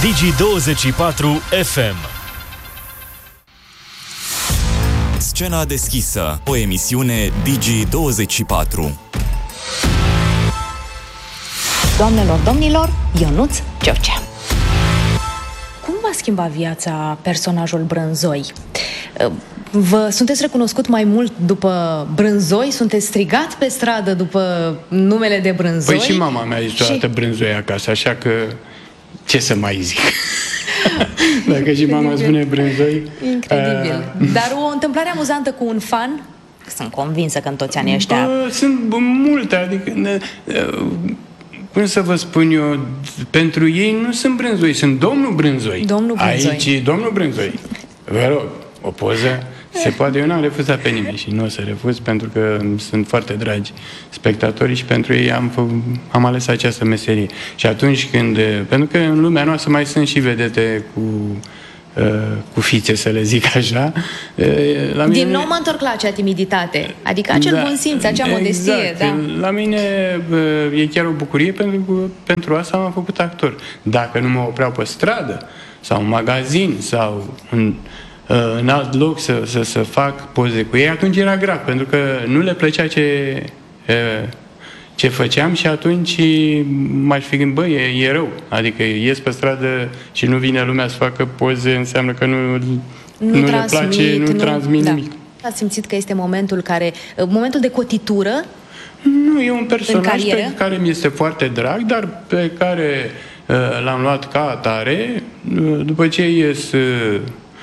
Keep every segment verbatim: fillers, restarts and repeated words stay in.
Digi douăzeci și patru F M. Scena deschisă, o emisiune Digi douăzeci și patru. Doamnelor, domnilor, Ionuț George. Cum v-a schimbat viața personajul Brânzoi? Vă sunteți recunoscut mai mult după Brânzoi? Sunteți strigat pe stradă după numele de Brânzoi? Păi și mama mea zice toată și... Brânzoi acasă, așa că ce să mai zic? Dacă și mama spune Brânzoi... Incredibil. Uh... Dar o întâmplare amuzantă cu un fan? Sunt convinsă că în toți anii ăștia... Bă, sunt multe, adică... Cum să vă spun eu, pentru ei nu sunt Brânzoi, sunt domnul Brânzoi. Domnul Brânzoi. Aici domnul Brânzoi. Vă rog, o poză se poate. Eu n-am refuzat pe nimeni și nu o să refuz pentru că sunt foarte dragi spectatorii și pentru ei am, fă, am ales această meserie. Și atunci când... Pentru că în lumea noastră mai sunt și vedete cu... cu fițe, să le zic așa. La mine... Din nou mă întorc la acea timiditate, adică acel da, bun simț, acea modestie. Exact. Da. La mine e chiar o bucurie pentru că pentru asta m-am făcut actor. Dacă nu mă opreau pe stradă sau în magazin sau în, în alt loc să, să, să fac poze cu ei, atunci era grav, pentru că nu le plăcea ce... ce făceam și atunci m-aș fi gândit, bă, e, e rău. Adică ies pe stradă și nu vine lumea să facă poze, înseamnă că nu, nu, nu le place, nu, nu transmit da. nimic. Ați simțit că este momentul care, momentul de cotitură? Nu, e un personaj pe care mi este foarte drag, dar pe care uh, l-am luat ca atare. Uh, după ce ies uh,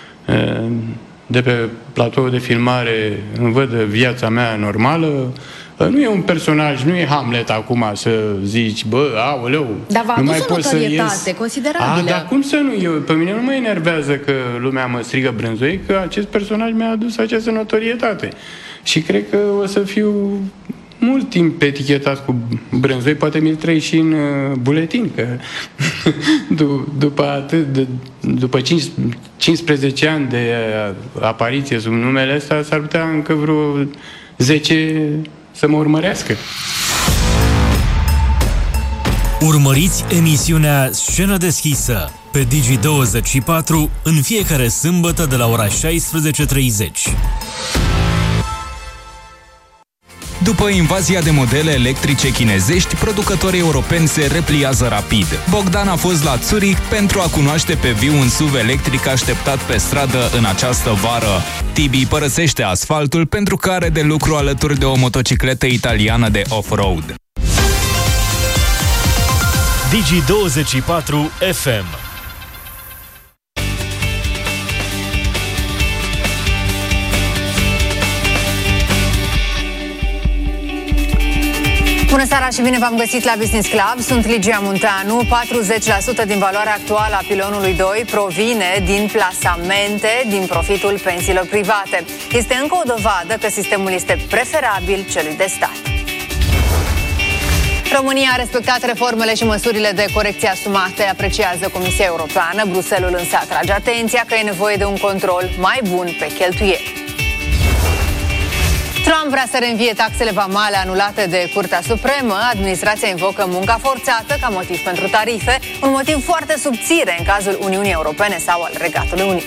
de pe platoul de filmare, îmi văd viața mea normală. Nu e un personaj, nu e Hamlet acum să zici, bă, aoleu, dar v-a adus o notorietate considerabilă. A, dar cum să nu? Eu, pe mine nu mă enervează că lumea mă strigă Brânzoi, că acest personaj mi-a adus această notorietate. Și cred că o să fiu mult timp etichetat cu Brânzoi, poate mi-l trăi și în uh, buletin, că după atât, de, după cincisprezece ani de apariție sub numele ăsta, s-ar putea încă vreo zece să mă urmărească. Urmăriți emisiunea Scenă deschisă pe Digi douăzeci și patru în fiecare sâmbătă de la ora șaisprezece treizeci. După invazia de modele electrice chinezești, producătorii europeni se repliază rapid. Bogdan a fost la Zurich pentru a cunoaște pe viu un S U V electric așteptat pe stradă în această vară. Tibi părăsește asfaltul pentru că are de lucru alături de o motocicletă italiană de off-road. Digi douăzeci și patru F M. Bună seara și bine v-am găsit la Business Club. Sunt Ligia Munteanu. patruzeci la sută din valoarea actuală a pilonului doi provine din plasamente, din profitul pensiilor private. Este încă o dovadă că sistemul este preferabil celui de stat. România a respectat reformele și măsurile de corecție asumate, apreciază Comisia Europeană. Bruxelles însă atrage atenția că e nevoie de un control mai bun pe cheltuieli. Trump vrea să reînvie taxele vamale anulate de Curtea Supremă. Administrația invocă munca forțată ca motiv pentru tarife, un motiv foarte subțire în cazul Uniunii Europene sau al Regatului Unit.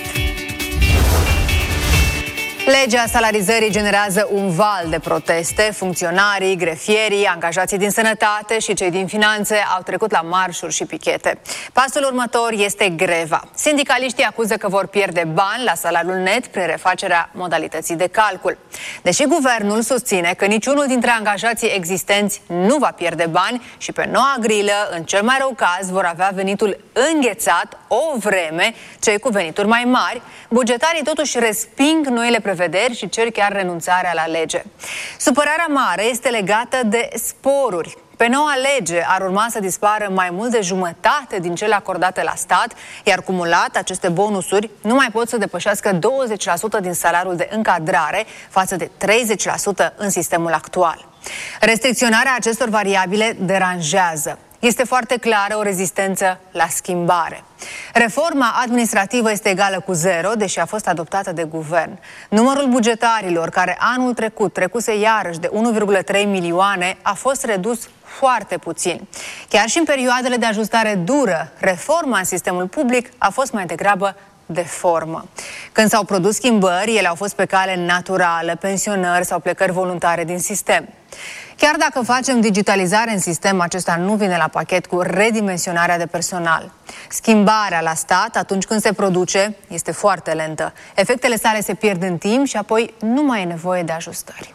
Legea salarizării generează un val de proteste. Funcționarii, grefierii, angajații din sănătate și cei din finanțe au trecut la marșuri și pichete. Pasul următor este greva. Sindicaliștii acuză că vor pierde bani la salariul net prin refacerea modalității de calcul. Deși guvernul susține că niciunul dintre angajații existenți nu va pierde bani și pe noua grilă, în cel mai rău caz, vor avea venitul înghețat o vreme cei cu venituri mai mari, bugetarii totuși resping noile prevederi și cer chiar renunțarea la lege. Supărarea mare este legată de sporuri. Pe noua lege ar urma să dispară mai mult de jumătate din cele acordate la stat, iar cumulat aceste bonusuri nu mai pot să depășească douăzeci la sută din salariul de încadrare față de treizeci la sută în sistemul actual. Restricționarea acestor variabile deranjează. Este foarte clară o rezistență la schimbare. Reforma administrativă este egală cu zero, deși a fost adoptată de guvern. Numărul bugetarilor, care anul trecut trecuse iarăși de unu virgulă trei milioane, a fost redus foarte puțin. Chiar și în perioadele de ajustare dură, reforma în sistemul public a fost mai degrabă de formă. Când s-au produs schimbări, ele au fost pe cale naturală, pensionări sau plecări voluntare din sistem. Chiar dacă facem digitalizare în sistem, acesta nu vine la pachet cu redimensionarea de personal. Schimbarea la stat, atunci când se produce, este foarte lentă. Efectele sale se pierd în timp și apoi nu mai e nevoie de ajustări.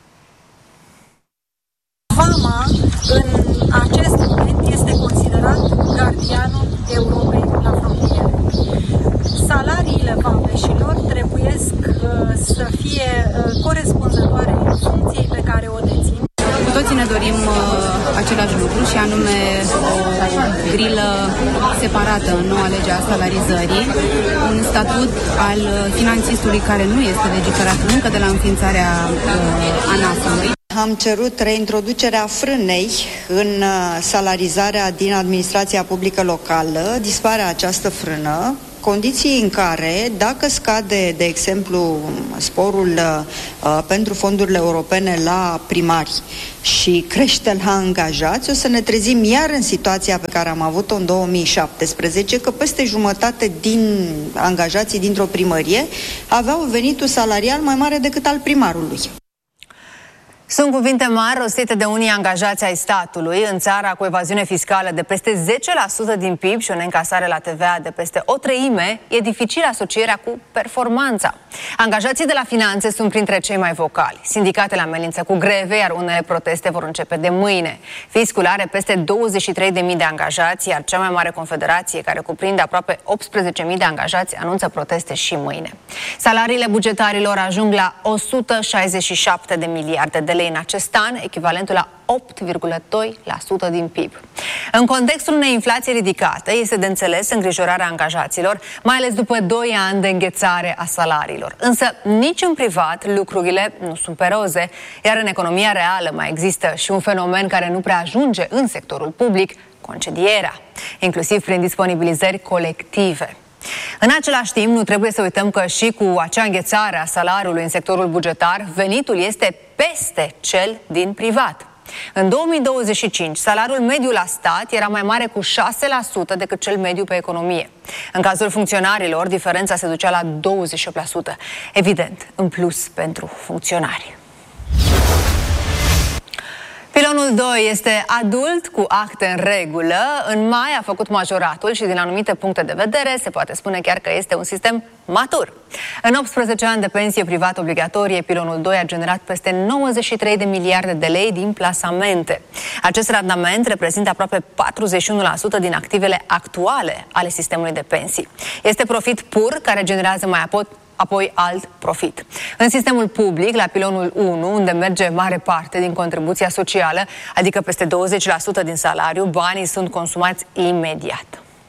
Vama, în acest moment, este considerat gardianul Europei la frontiere. Salariile vameșilor trebuie să fie corespunzătoare funcției pe care o dețin. Cu toții ne dorim uh, același lucru și anume o grilă separată în noua lege a salarizării, un statut al finanțistului care nu este legiferat încă de la înființarea uh, ANAF-ului. Am cerut reintroducerea frânei în salarizarea din administrația publică locală. Dispare această frână, condiții în care, dacă scade, de exemplu, sporul uh, pentru fondurile europene la primari și crește la angajați, o să ne trezim iar în situația pe care am avut-o în două mii șaptesprezece, că peste jumătate din angajații dintr-o primărie aveau venitul salarial mai mare decât al primarului. Sunt cuvinte mari rostite de unii angajați ai statului în țara cu evaziune fiscală de peste zece la sută din P I B și o neîncasare la T V A de peste o treime. E dificil asocierea cu performanța. Angajații de la finanțe sunt printre cei mai vocali. Sindicatele amenință cu greve, iar unele proteste vor începe de mâine. Fiscul are peste douăzeci și trei de mii de angajați, iar cea mai mare confederație, care cuprinde aproape optsprezece mii de angajați, anunță proteste și mâine. Salariile bugetarilor ajung la o sută șaizeci și șapte de miliarde de lei în acest an, echivalentul la opt virgulă doi la sută din P I B. În contextul unei inflații ridicate, este de înțeles îngrijorarea angajaților, mai ales după doi ani de înghețare a salariilor. Însă, nici în privat lucrurile nu sunt pe roze, iar în economia reală mai există și un fenomen care nu prea ajunge în sectorul public, concedierea, inclusiv prin disponibilizări colective. În același timp, nu trebuie să uităm că și cu acea înghețare a salariului în sectorul bugetar, venitul este peste cel din privat. În două mii douăzeci și cinci, salariul mediu la stat era mai mare cu șase la sută decât cel mediu pe economie. În cazul funcționarilor, diferența se ducea la douăzeci și opt la sută. Evident, în plus pentru funcționari. Pilonul doi este adult cu acte în regulă. În mai a făcut majoratul și din anumite puncte de vedere se poate spune chiar că este un sistem matur. În optsprezece ani de pensie privată obligatorie, pilonul doi a generat peste nouăzeci și trei de miliarde de lei din plasamente. Acest randament reprezintă aproape patruzeci și unu la sută din activele actuale ale sistemului de pensii. Este profit pur care generează mai apoi apoi alt profit. În sistemul public, la pilonul unu, unde merge mare parte din contribuția socială, adică peste douăzeci la sută din salariu, banii sunt consumați imediat.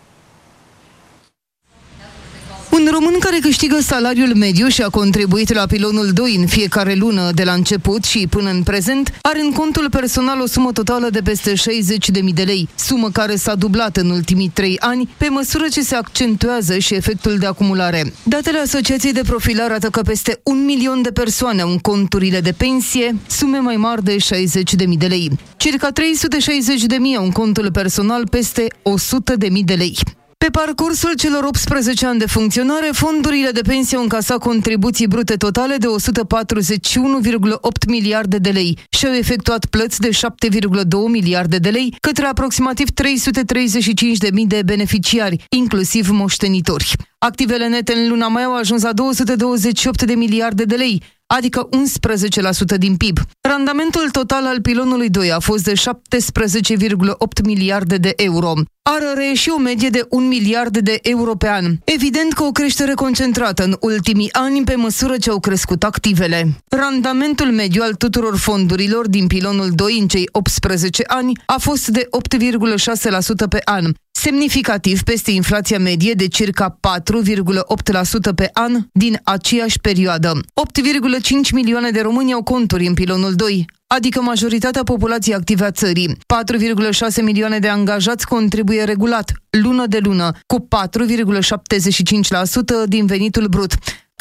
Un român care câștigă salariul mediu și a contribuit la pilonul doi în fiecare lună de la început și până în prezent, are în contul personal o sumă totală de peste șaizeci de mii de lei, sumă care s-a dublat în ultimii trei ani, pe măsură ce se accentuează și efectul de acumulare. Datele Asociației de Profil arată că peste un milion de persoane au în conturile de pensie sume mai mari de șaizeci de mii de lei. Circa trei sute șaizeci de mii au în contul personal peste o sută de mii de lei. Pe parcursul celor optsprezece ani de funcționare, fondurile de pensie au încasat contribuții brute totale de o sută patruzeci și unu virgulă opt miliarde de lei și au efectuat plăți de șapte virgulă doi miliarde de lei către aproximativ trei sute treizeci și cinci de mii de beneficiari, inclusiv moștenitori. Activele nete în luna mai au ajuns la două sute douăzeci și opt de miliarde de lei, adică unsprezece la sută din P I B. Randamentul total al pilonului doi a fost de șaptesprezece virgulă opt miliarde de euro. Ar reieși o medie de un miliard de euro pe an. Evident că o creștere concentrată în ultimii ani pe măsură ce au crescut activele. Randamentul mediu al tuturor fondurilor din pilonul doi în cei optsprezece ani a fost de opt virgulă șase la sută pe an, semnificativ peste inflația medie de circa patru virgulă opt la sută pe an din aceeași perioadă. opt virgulă cinci milioane de români au conturi în pilonul doi, adică majoritatea populației active a țării. patru virgulă șase milioane de angajați contribuie regulat, lună de lună, cu patru virgulă șaptezeci și cinci la sută din venitul brut,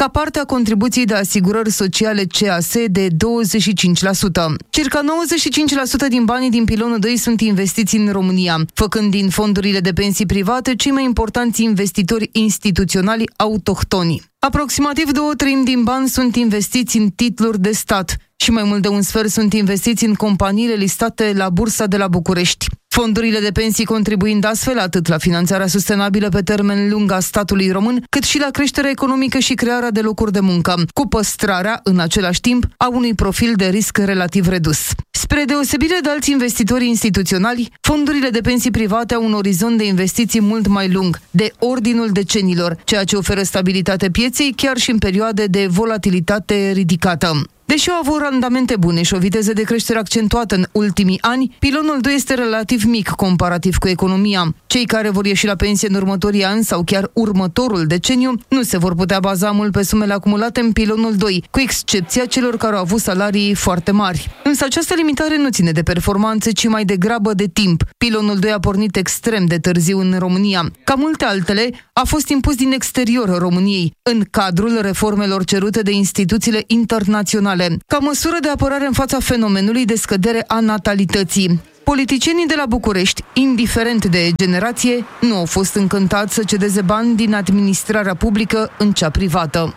ca parte a contribuției de asigurări sociale C A S de douăzeci și cinci la sută. Circa nouăzeci și cinci la sută din banii din pilonul doi sunt investiți în România, făcând din fondurile de pensii private cei mai importanți investitori instituționali autohtoni. Aproximativ două treimi din bani sunt investiți în titluri de stat și mai mult de un sfert sunt investiți în companiile listate la Bursa de la București. Fondurile de pensii contribuind astfel atât la finanțarea sustenabilă pe termen lung a statului român, cât și la creșterea economică și crearea de locuri de muncă, cu păstrarea, în același timp, a unui profil de risc relativ redus. Spre deosebire de alți investitori instituționali, fondurile de pensii private au un orizont de investiții mult mai lung, de ordinul decenilor, ceea ce oferă stabilitate pieței chiar și în perioade de volatilitate ridicată. Deși au avut randamente bune și o viteză de creștere accentuată în ultimii ani, pilonul doi este relativ mic comparativ cu economia. Cei care vor ieși la pensie în următorii ani sau chiar următorul deceniu nu se vor putea baza mult pe sumele acumulate în pilonul doi, cu excepția celor care au avut salarii foarte mari. Însă această limitare nu ține de performanțe, ci mai degrabă de timp. Pilonul doi a pornit extrem de târziu în România. Ca multe altele, a fost impus din exterior României, în cadrul reformelor cerute de instituțiile internaționale, ca măsură de apărare în fața fenomenului de scădere a natalității. Politicienii de la București, indiferent de generație, nu au fost încântați să cedeze bani din administrarea publică în cea privată.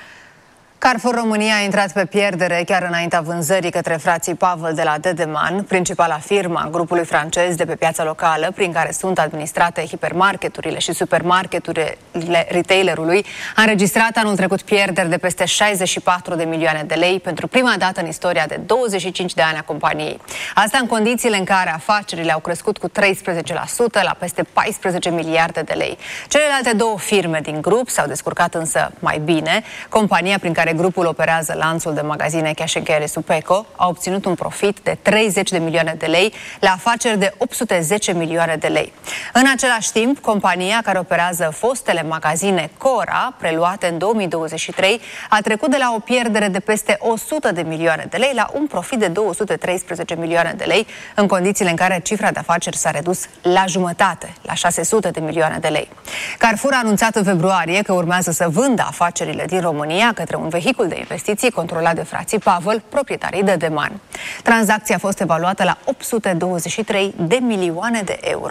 Carrefour România a intrat pe pierdere chiar înaintea vânzării către frații Pavel de la Dedeman, principala firmă a grupului francez de pe piața locală, prin care sunt administrate hipermarketurile și supermarketurile retailerului, a înregistrat anul trecut pierderi de peste șaizeci și patru de milioane de lei pentru prima dată în istoria de douăzeci și cinci de ani a companiei. Asta în condițiile în care afacerile au crescut cu treisprezece la sută la peste paisprezece miliarde de lei. Celelalte două firme din grup s-au descurcat însă mai bine. Compania prin care grupul operează lanțul de magazine Cash and Carry Supeco a obținut un profit de treizeci de milioane de lei la afaceri de opt sute zece milioane de lei. În același timp, compania care operează fostele magazine Cora, preluate în două mii douăzeci și trei, a trecut de la o pierdere de peste o sută de milioane de lei la un profit de două sute treisprezece milioane de lei, în condițiile în care cifra de afaceri s-a redus la jumătate, la șase sute de milioane de lei. Carrefour a anunțat în februarie că urmează să vândă afacerile din România către un vehicul de investiții controlat de frații Pavel, proprietarii de Dedeman. Tranzacția a fost evaluată la opt sute douăzeci și trei de milioane de euro.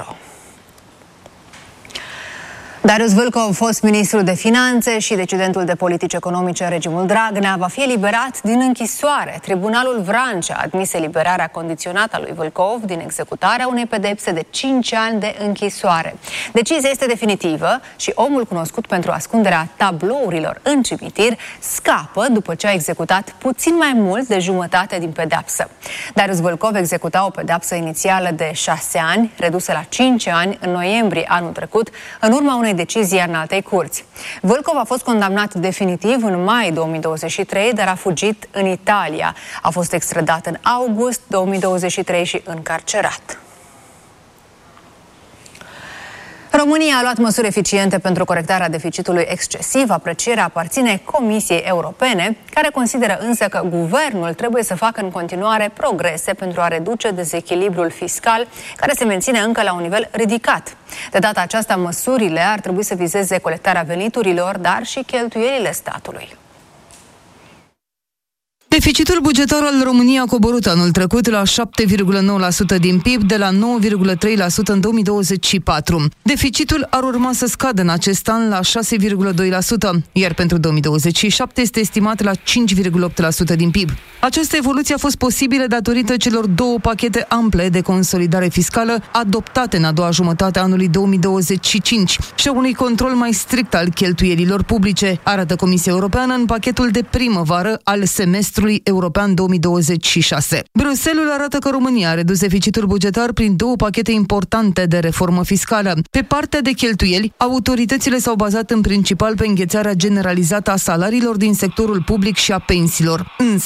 Darius Vâlcov, fost ministru de finanțe și decidentul de politici economice în regimul Dragnea, va fi eliberat din închisoare. Tribunalul Vrancea a admis eliberarea condiționată a lui Vâlcov din executarea unei pedepse de cinci ani de închisoare. Decizia este definitivă și omul cunoscut pentru ascunderea tablourilor în cimitir scapă după ce a executat puțin mai mult de jumătate din pedeapsă. Darius Vâlcov executa o pedeapsă inițială de șase ani, redusă la cinci ani în noiembrie anul trecut, în urma unei decizii Înaltei Curți. Vâlcov a fost condamnat definitiv în mai două mii douăzeci și trei, dar a fugit în Italia. A fost extradat în august două mii douăzeci și trei și încarcerat. România a luat măsuri eficiente pentru corectarea deficitului excesiv. Aprecierea aparține Comisiei Europene, care consideră însă că guvernul trebuie să facă în continuare progrese pentru a reduce dezechilibrul fiscal, care se menține încă la un nivel ridicat. De data aceasta, măsurile ar trebui să vizeze colectarea veniturilor, dar și cheltuielile statului. Deficitul bugetar al României a coborât anul trecut la șapte virgulă nouă la sută din P I B, de la nouă virgulă trei la sută în două mii douăzeci și patru. Deficitul ar urma să scadă în acest an la șase virgulă doi la sută, iar pentru două mii douăzeci și șapte este estimat la cinci virgulă opt la sută din P I B. Această evoluție a fost posibilă datorită celor două pachete ample de consolidare fiscală adoptate în a doua jumătate a anului două mii douăzeci și cinci și a unui control mai strict al cheltuielilor publice, arată Comisia Europeană în pachetul de primăvară al semestrului european două mii douăzeci și șase. Bruxelles arată că România a redus deficitul bugetar prin două pachete importante de reformă fiscală. Pe partea de cheltuieli, autoritățile s-au bazat în principal pe înghețarea generalizată a salariilor din sectorul public și a pensiilor. Însă,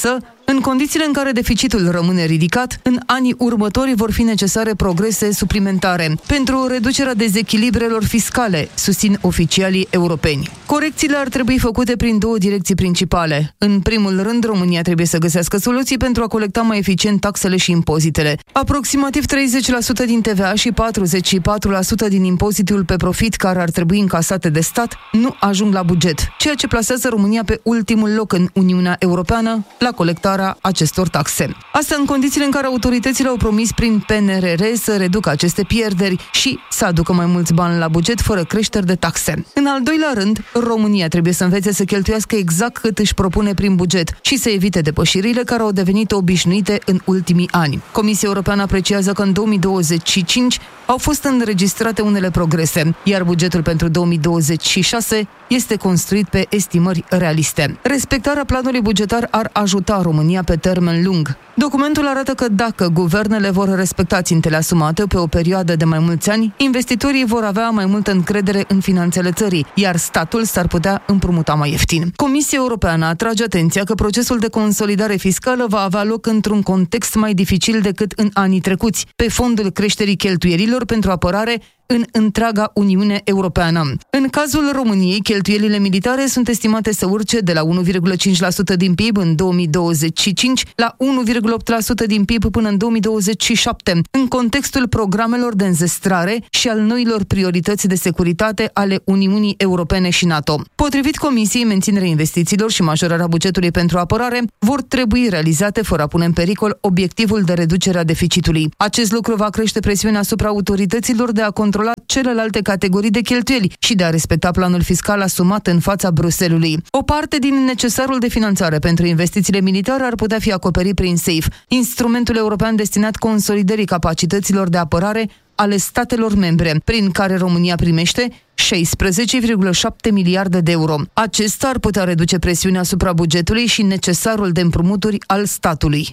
În condițiile în care deficitul rămâne ridicat, în anii următori vor fi necesare progrese suplimentare pentru reducerea dezechilibrelor fiscale, susțin oficialii europeni. Corecțiile ar trebui făcute prin două direcții principale. În primul rând, România trebuie să găsească soluții pentru a colecta mai eficient taxele și impozitele. Aproximativ treizeci la sută din T V A și patruzeci și patru la sută din impozitul pe profit care ar trebui încasate de stat nu ajung la buget, ceea ce plasează România pe ultimul loc în Uniunea Europeană la colectarea acestor taxe. Asta în condițiile în care autoritățile au promis prin P N R R să reducă aceste pierderi și să aducă mai mulți bani la buget fără creșteri de taxe. În al doilea rând, România trebuie să învețe să cheltuiască exact cât își propune prin buget și să evite depășirile care au devenit obișnuite în ultimii ani. Comisia Europeană apreciază că în două mii douăzeci și cinci au fost înregistrate unele progrese, iar bugetul pentru două mii douăzeci și șase este construit pe estimări realiste. Respectarea planului bugetar ar ajuta România pe termen lung. Documentul arată că dacă guvernele vor respecta țintele asumate pe o perioadă de mai mulți ani, investitorii vor avea mai multă încredere în finanțele țării, iar statul s-ar putea împrumuta mai ieftin. Comisia Europeană atrage atenția că procesul de consolidare fiscală va avea loc într-un context mai dificil decât în anii trecuți, pe fondul creșterii cheltuielilor pentru apărare în întreaga Uniune Europeană. În cazul României, cheltuielile militare sunt estimate să urce de la unu virgulă cinci la sută din P I B în două mii douăzeci și cinci la unu virgulă opt la sută din P I B până în două mii douăzeci și șapte, în contextul programelor de înzestrare și al noilor priorități de securitate ale Uniunii Europene și NATO. Potrivit Comisiei, menținerea investițiilor și majorarea bugetului pentru apărare vor trebui realizate fără a pune în pericol obiectivul de reducere a deficitului. Acest lucru va crește presiunea asupra autorităților de a controla celelalte categorii de cheltuieli și de a respecta planul fiscal asumat în fața Bruxellesului. O parte din necesarul de finanțare pentru investițiile militare ar putea fi acoperit prin SAFE, instrumentul european destinat consolidării capacităților de apărare ale statelor membre, prin care România primește șaisprezece virgulă șapte miliarde de euro. Acesta ar putea reduce presiunea asupra bugetului și necesarul de împrumuturi al statului.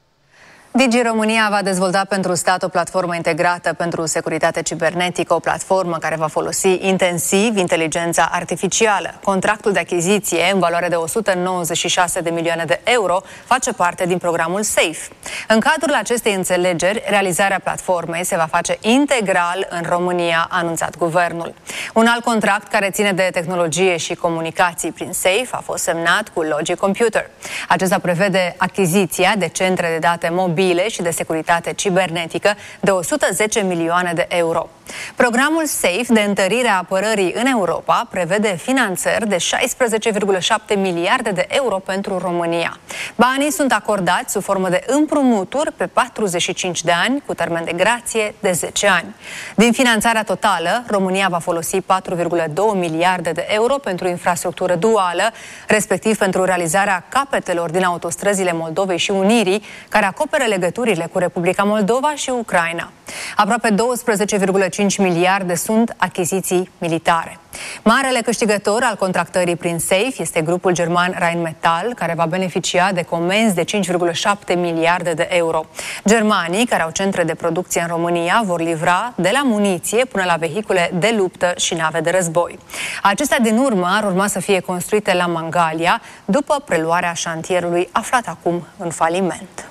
Digi România va dezvolta pentru stat o platformă integrată pentru securitate cibernetică, o platformă care va folosi intensiv inteligența artificială. Contractul de achiziție, în valoare de o sută nouăzeci și șase de milioane de euro, face parte din programul SAFE. În cadrul acestei înțelegeri, realizarea platformei se va face integral în România, a anunțat guvernul. Un alt contract care ține de tehnologie și comunicații prin SAFE a fost semnat cu Logic Computer. Acesta prevede achiziția de centre de date mobile și de securitate cibernetică de o sută zece milioane de euro. Programul SAFE de întărire a apărării în Europa prevede finanțări de șaisprezece virgulă șapte miliarde de euro pentru România. Banii sunt acordați sub formă de împrumuturi pe patruzeci și cinci de ani, cu termen de grație de zece ani. Din finanțarea totală, România va folosi patru virgulă doi miliarde de euro pentru infrastructură duală, respectiv pentru realizarea capetelor din autostrăzile Moldovei și Unirii, care acoperă legăturile cu Republica Moldova și Ucraina. Aproape douăsprezece virgulă cinci miliarde sunt achiziții militare. Marele câștigător al contractării prin SAFE este grupul german Rheinmetall, care va beneficia de comenzi de cinci virgulă șapte miliarde de euro. Germanii, care au centre de producție în România, vor livra de la muniție până la vehicule de luptă și nave de război. Acestea din urmă ar urma să fie construite la Mangalia, după preluarea șantierului aflat acum în faliment.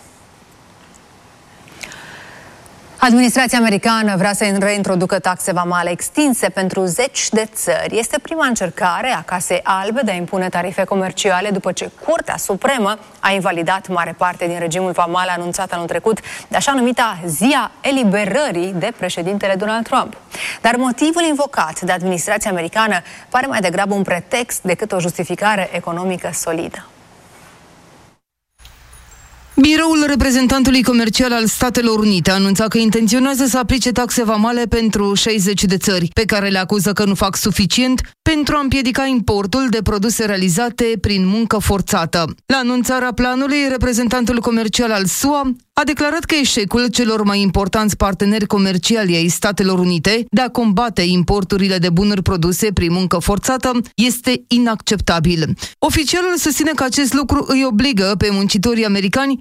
Administrația americană vrea să reintroducă taxe vamale extinse pentru zeci de țări. Este prima încercare a Casei Albe de a impune tarife comerciale după ce Curtea Supremă a invalidat mare parte din regimul vamal anunțat anul trecut de așa numita zi a eliberării de președintele Donald Trump. Dar motivul invocat de administrația americană pare mai degrabă un pretext decât o justificare economică solidă. Biroul reprezentantului comercial al Statelor Unite a anunțat că intenționează să aplice taxe vamale pentru șaizeci de țări, pe care le acuză că nu fac suficient pentru a împiedica importul de produse realizate prin muncă forțată. La anunțarea planului, reprezentantul comercial al S U A a declarat că eșecul celor mai importanți parteneri comerciali ai Statelor Unite de a combate importurile de bunuri produse prin muncă forțată este inacceptabil. Oficialul susține că acest lucru îi obligă pe muncitorii americani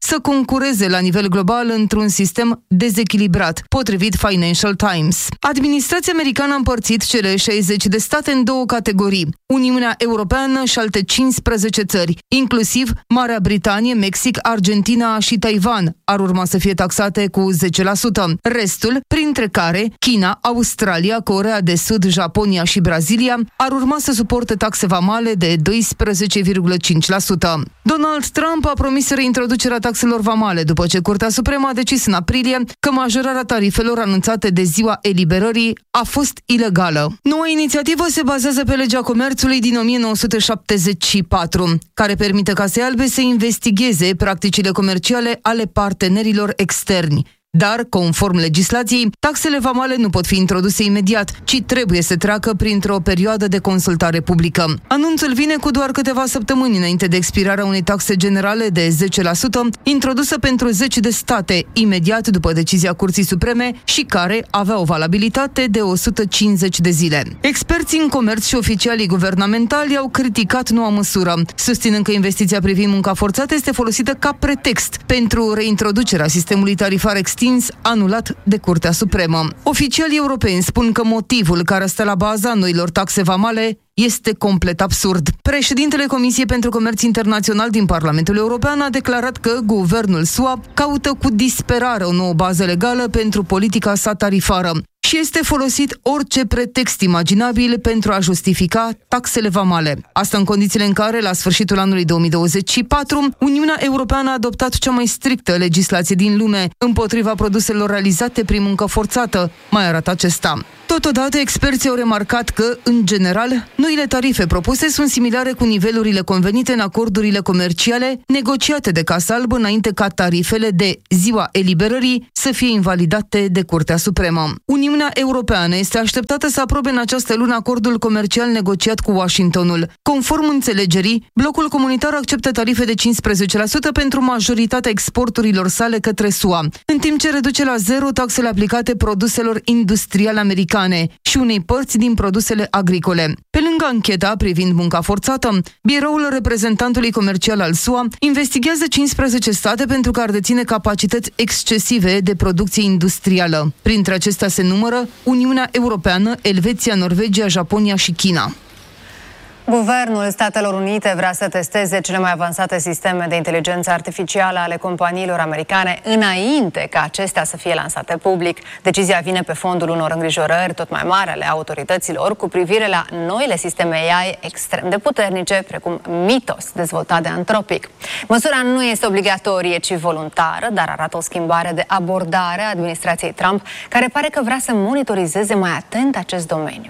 să concureze la nivel global într-un sistem dezechilibrat, potrivit Financial Times. Administrația americană a împărțit cele șaizeci de state în două categorii, Uniunea Europeană și alte cincisprezece țări, inclusiv Marea Britanie, Mexic, Argentina și Taiwan, ar urma să fie taxate cu zece la sută. Restul, printre care China, Australia, Coreea de Sud, Japonia și Brazilia, ar urma să suporte taxe vamale de doisprezece virgulă cinci la sută. Donald Trump a promis reintroducerea taxelor vamale după ce Curtea Supremă a decis în aprilie că majorarea tarifelor anunțate de ziua eliberării a fost ilegală. Noua inițiativă se bazează pe legea comerțului din o mie nouă sute șaptezeci și patru, care permite Casei Albe să investigheze practicile comerciale ale partenerilor externi. Dar, conform legislației, taxele vamale nu pot fi introduse imediat, ci trebuie să treacă printr-o perioadă de consultare publică. Anunțul vine cu doar câteva săptămâni înainte de expirarea unei taxe generale de zece la sută, introdusă pentru zece de state, imediat după decizia Curții Supreme și care avea o valabilitate de o sută cincizeci de zile. Experții în comerț și oficialii guvernamentali au criticat noua măsură, susținând că investiția privind munca forțată este folosită ca pretext pentru reintroducerea sistemului tarifar extins anulat de Curtea Supremă. Oficialii europeni spun că motivul care stă la baza noilor taxe vamale este complet absurd. Președintele Comisiei pentru Comerț Internațional din Parlamentul European a declarat că guvernul S U A caută cu disperare o nouă bază legală pentru politica sa tarifară și este folosit orice pretext imaginabil pentru a justifica taxele vamale. Asta în condițiile în care, la sfârșitul anului două mii douăzeci și patru, Uniunea Europeană a adoptat cea mai strictă legislație din lume împotriva produselor realizate prin muncă forțată, mai arată acesta. Totodată, experții au remarcat că, în general, noile tarife propuse sunt similare cu nivelurile convenite în acordurile comerciale negociate de Casa Albă înainte ca tarifele de ziua eliberării să fie invalidate de Curtea Supremă. Uniunea Europeană este așteptată să aprobe în această lună acordul comercial negociat cu Washingtonul. Conform înțelegerii, blocul comunitar acceptă tarife de cincisprezece la sută pentru majoritatea exporturilor sale către S U A, în timp ce reduce la zero taxele aplicate produselor industriale americane și unei părți din produsele agricole. Pe lângă ancheta privind munca forțată, biroul reprezentantului comercial al S U A investigează cincisprezece state pentru că ar deține capacități excesive de producție industrială. Printre acestea se numără Uniunea Europeană, Elveția, Norvegia, Japonia și China. Guvernul Statelor Unite vrea să testeze cele mai avansate sisteme de inteligență artificială ale companiilor americane înainte ca acestea să fie lansate public. Decizia vine pe fondul unor îngrijorări tot mai mari ale autorităților cu privire la noile sisteme A I extrem de puternice, precum Mythos, dezvoltat de Anthropic. Măsura nu este obligatorie, ci voluntară, dar arată o schimbare de abordare a administrației Trump, care pare că vrea să monitorizeze mai atent acest domeniu.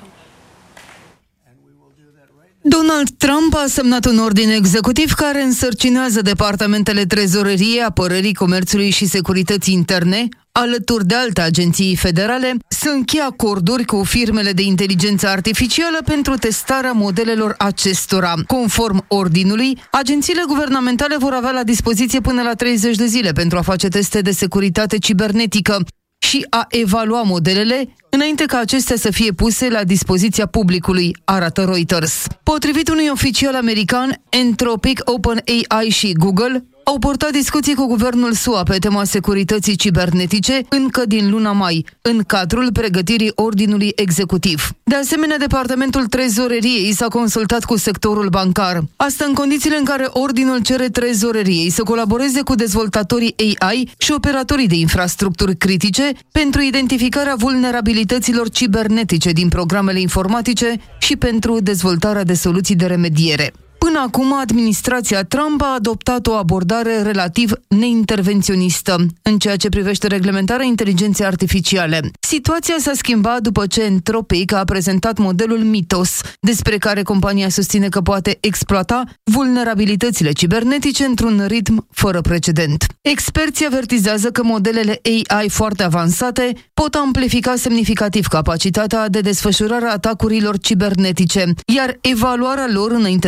Donald Trump a semnat un ordin executiv care însărcinează departamentele trezoreriei, apărării, comerțului și securității interne, alături de alte agenții federale, să încheie acorduri cu firmele de inteligență artificială pentru testarea modelelor acestora. Conform ordinului, agențiile guvernamentale vor avea la dispoziție până la treizeci de zile pentru a face teste de securitate cibernetică și a evalua modelele înainte ca acestea să fie puse la dispoziția publicului, arată Reuters. Potrivit unui oficial american, Anthropic, OpenAI și Google au purtat discuții cu guvernul S U A pe tema securității cibernetice încă din luna mai, în cadrul pregătirii ordinului executiv. De asemenea, Departamentul Trezoreriei s-a consultat cu sectorul bancar. Asta în condițiile în care ordinul cere Trezoreriei să colaboreze cu dezvoltatorii A I și operatorii de infrastructuri critice pentru identificarea vulnerabilităților cibernetice din programele informatice și pentru dezvoltarea de soluții de remediere. Până acum, administrația Trump a adoptat o abordare relativ neintervenționistă în ceea ce privește reglementarea inteligenței artificiale. Situația s-a schimbat după ce Anthropic a prezentat modelul Mythos, despre care compania susține că poate exploata vulnerabilitățile cibernetice într-un ritm fără precedent. Experții avertizează că modelele A I foarte avansate pot amplifica semnificativ capacitatea de desfășurare a atacurilor cibernetice, iar evaluarea lor înainte de lansare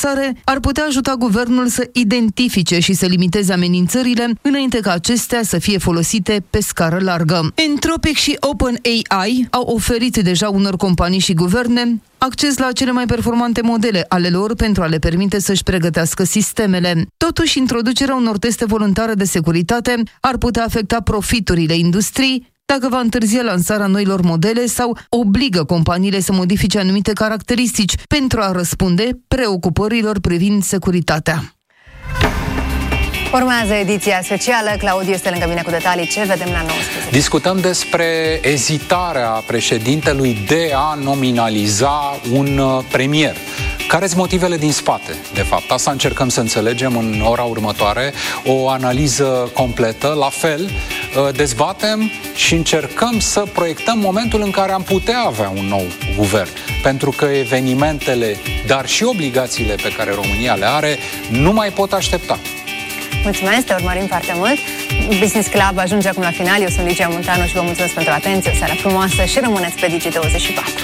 lansare ar putea ajuta guvernul să identifice și să limiteze amenințările înainte ca acestea să fie folosite pe scară largă. Anthropic și OpenAI au oferit deja unor companii și guverne acces la cele mai performante modele ale lor pentru a le permite să-și pregătească sistemele. Totuși, introducerea unor teste voluntare de securitate ar putea afecta profiturile industriei dacă va întârzia lansarea noilor modele sau obligă companiile să modifice anumite caracteristici pentru a răspunde preocupărilor privind securitatea. Urmează ediția specială. Claudiu este lângă mine cu detalii. Ce vedem la nouăsprezece? Discutăm despre ezitarea președintelui de a nominaliza un premier. Care sunt motivele din spate, de fapt? Asta încercăm să înțelegem în ora următoare, o analiză completă. La fel, dezbatem și încercăm să proiectăm momentul în care am putea avea un nou guvern. Pentru că evenimentele, dar și obligațiile pe care România le are, nu mai pot aștepta. Mulțumesc, te urmărim foarte mult. Business Club ajunge acum la final. Eu sunt Ligia Munteanu și vă mulțumesc pentru atenție. O seară frumoasă și rămâneți pe Digi douăzeci și patru.